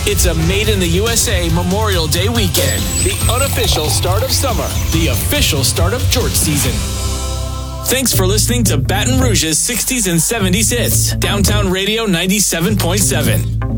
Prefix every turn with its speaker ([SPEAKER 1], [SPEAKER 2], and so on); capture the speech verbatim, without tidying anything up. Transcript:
[SPEAKER 1] It's a Made in the U S A Memorial Day weekend. The unofficial start of summer. The official start of George season. Thanks for listening to Baton Rouge's sixties and seventies hits. Downtown Radio ninety-seven point seven.